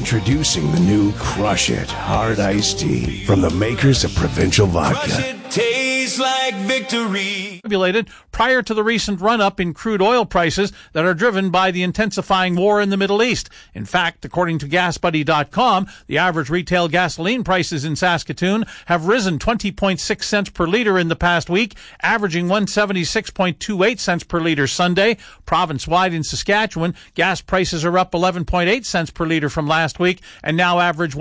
Introducing the new Crush It Hard Iced Tea from the makers of Provincial Vodka. Crush it, tastes like victory. Prior to the recent run-up in crude oil prices that are driven by the intensifying war in the Middle East. In fact, according to GasBuddy.com, the average retail gasoline prices in Saskatoon have risen 20.6 cents per liter in the past week, averaging 176.28 cents per liter Sunday. Province-wide in Saskatchewan, gas prices are up 11.8 cents per liter from last week and now average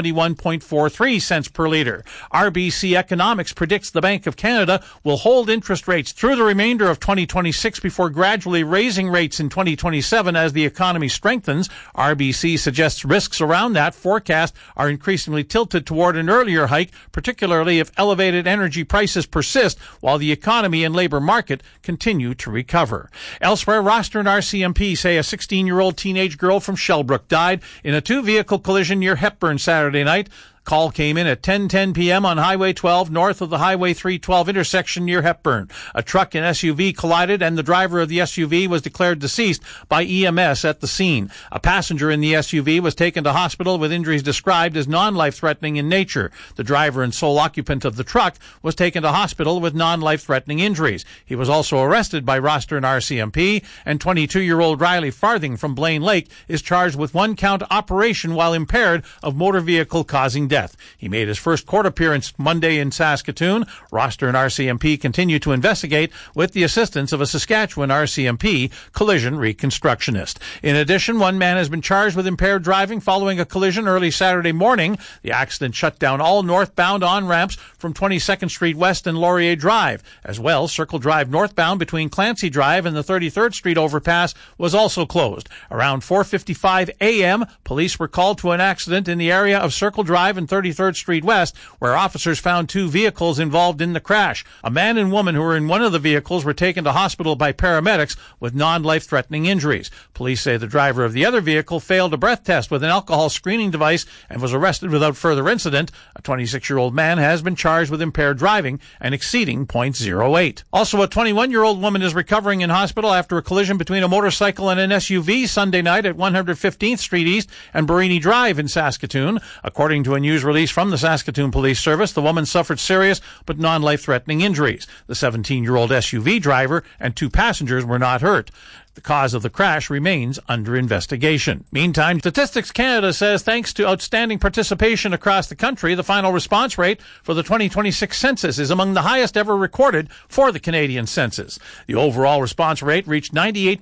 171.43 cents per liter. RBC Economics predicts the Bank of Canada will hold interest rates through the remainder of 2026 before gradually raising rates in 2027 as the economy strengthens. RBC suggests risks around that forecast are increasingly tilted toward an earlier hike, particularly if elevated energy prices persist while the economy and labor market continue to recover. Elsewhere, Roster and RCMP say a 16-year-old teenage girl from Shellbrook died in a two-vehicle collision near Hepburn Saturday night. Call came in at 10:10 p.m. on Highway 12 north of the Highway 312 intersection near Hepburn. A truck and SUV collided and the driver of the SUV was declared deceased by EMS at the scene. A passenger in the SUV was taken to hospital with injuries described as non-life-threatening in nature. The driver and sole occupant of the truck was taken to hospital with non-life-threatening injuries. He was also arrested by Roster and RCMP, and 22-year-old Riley Farthing from Blaine Lake is charged with one-count operation while impaired of motor vehicle causing death. He made his first court appearance Monday in Saskatoon. Roster and RCMP continue to investigate with the assistance of a Saskatchewan RCMP collision reconstructionist. In addition, one man has been charged with impaired driving following a collision early Saturday morning. The accident shut down all northbound on-ramps from 22nd Street West and Laurier Drive. As well, Circle Drive northbound between Clancy Drive and the 33rd Street overpass was also closed. Around 4:55 a.m., police were called to an accident in the area of Circle Drive and 33rd Street West, where officers found two vehicles involved in the crash. A man and woman who were in one of the vehicles were taken to hospital by paramedics with non-life-threatening injuries. Police say the driver of the other vehicle failed a breath test with an alcohol screening device and was arrested without further incident. A 26-year-old man has been charged with impaired driving and exceeding .08. Also, a 21-year-old woman is recovering in hospital after a collision between a motorcycle and an SUV Sunday night at 115th Street East and Barini Drive in Saskatoon. According to a news release from the Saskatoon Police Service, the woman suffered serious but non-life-threatening injuries. The 17-year-old SUV driver and two passengers were not hurt. The cause of the crash remains under investigation. Meantime, Statistics Canada says thanks to outstanding participation across the country, the final response rate for the 2026 census is among the highest ever recorded for the Canadian census. The overall response rate reached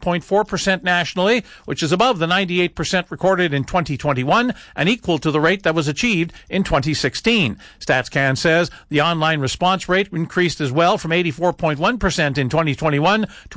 98.4% nationally, which is above the 98% recorded in 2021 and equal to the rate that was achieved in 2016. StatsCan says the online response rate increased as well from 84.1% in 2021 to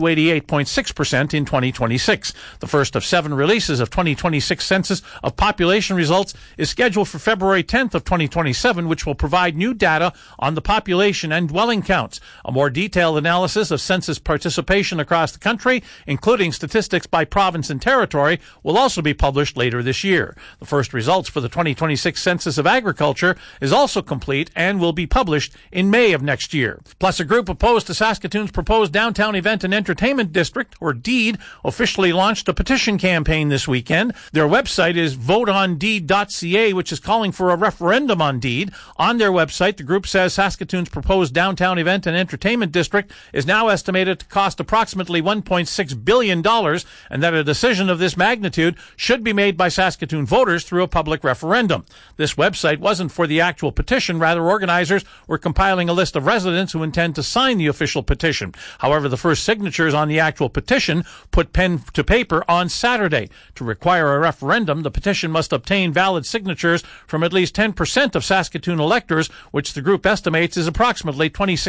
88.6% in 2026. The first of 7 releases of 2026 Census of Population results is scheduled for February 10th of 2027, which will provide new data on the population and dwelling counts. A more detailed analysis of census participation across the country, including statistics by province and territory, will also be published later this year. The first results for the 2026 Census of Agriculture is also complete and will be published in May of next year. Plus, a group opposed to Saskatoon's proposed Downtown Event and Entertainment District, or DEED, officially launched a petition campaign this weekend. Their website is voteondeed.ca, which is calling for a referendum on DEED. On their website, the group says Saskatoon's proposed Downtown Event and Entertainment District is now estimated to cost approximately $1.6 billion, and that a decision of this magnitude should be made by Saskatoon voters through a public referendum. This website wasn't for the actual petition. Rather, organizers were compiling a list of residents who intend to sign the official petition. However, the first signatures on the actual petition put pen to paper on Saturday. To require a referendum, the petition must obtain valid signatures from at least 10% of Saskatoon electors, which the group estimates is approximately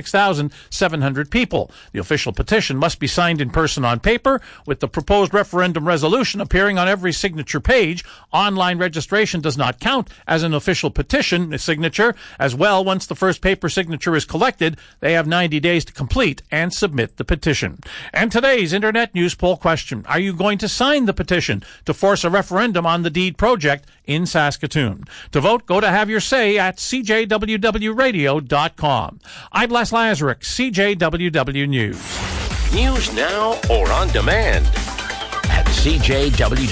26,700 people. The official petition must be signed in person on paper, with the proposed referendum resolution appearing on every signature page. Online registration does not count as an official petition signature. As well, once the first paper signature is collected, they have 90 days to complete and submit the petition. And today's Internet News Poll question: are you going to sign the petition to force a referendum on the DEED project in Saskatoon? To vote, go to Have Your Say at CJWWRadio.com. I'm Les Lazaruk, CJWW News. News now or on demand at CJWW.